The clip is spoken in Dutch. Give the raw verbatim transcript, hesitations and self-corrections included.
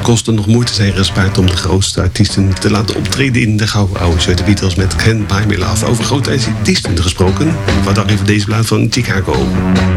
kosten nog moeite zijn gespaard om de grootste artiesten te laten optreden in de gouden oude show. De Beatles met Can't Buy Me Love. Over grote artiesten gesproken. Wat dacht je van deze plaat van Chicago?